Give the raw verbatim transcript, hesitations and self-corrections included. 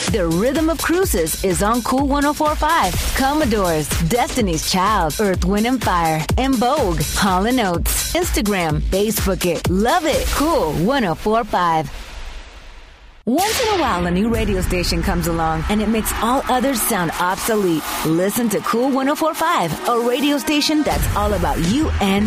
The rhythm of cruises is on Cool ten forty-five. Commodores, Destiny's Child, Earth, Wind and Fire, and Vogue, Hall and Oates. Instagram, Facebook it, love it. Cool ten forty-five. Once in a while, a new radio station comes along and it makes all others sound obsolete. Listen to Cool ten forty-five, a radio station that's all about you and